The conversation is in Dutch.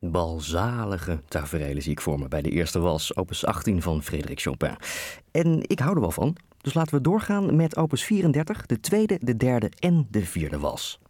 Balzalige taferelen zie ik voor me bij de eerste wals, opus 18 van Frédéric Chopin. En ik hou er wel van, dus laten we doorgaan met opus 34, de tweede, de derde en de vierde wals.